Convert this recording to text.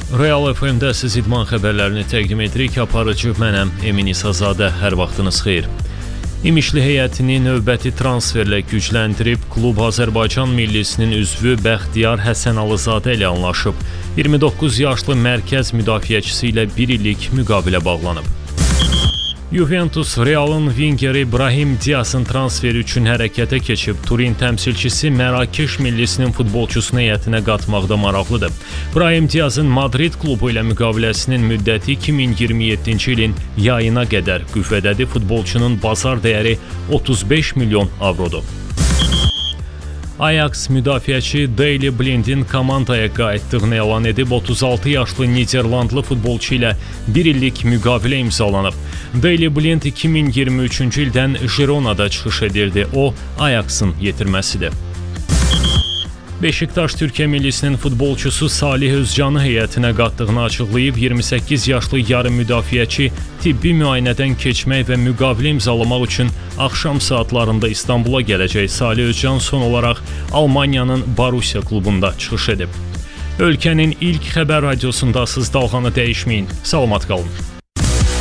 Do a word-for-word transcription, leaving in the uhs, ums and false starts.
Real F M-də siz idman xəbərlərini təqdim edirik. Aparıcı mənəm, Emin İsazadə. Hər vaxtınız xeyir. İmişli heyətini növbəti transferlə gücləndirib, klub Azərbaycan millisinin üzvü Bəxtiyar Həsənalızadə ilə anlaşıb. iyirmi doqquz yaşlı mərkəz müdafiəçisi ilə bir illik müqavilə bağlanıb. Juventus Realın vingeri Brahim Diaz'ın transferi üçün hərəkətə keçib. Turin təmsilçisi Mərakeş millisinin futbolçusunu heyətinə qatmaqda maraqlıdır. Brahim Diaz'ın Madrid klubu ilə müqaviləsinin müddəti iki min iyirmi yeddinci ilin yayına qədər qüvvədədir. Futbolçunun bazar dəyəri otuz beş milyon avrodur. Ajax müdafiəçi Daley Blind'in komandaya qayıtdığını elan edib. otuz altı yaşlı Niderlandlı futbolçu ilə bir illik müqavilə imzalanıb. Daley Blind iki min iyirmi üçüncü ildən Girona'da çıxış edirdi. O, Ajax'ın yetirməsidir. Beşiktaş Türkiyə millisinin futbolçusu Salih Özcanı heyətinə qatdığını açıqlayıb. iyirmi səkkiz yaşlı yarım müdafiəçi tibbi müayinədən keçmək və müqavilə imzalamaq üçün axşam saatlarında İstanbula gələcək. Salih Özcan son olaraq Almaniyanın Borussia klubunda çıxış edib. Ölkənin ilk xəbər radiosunda siz dalğanı dəyişməyin. Salamat qalın.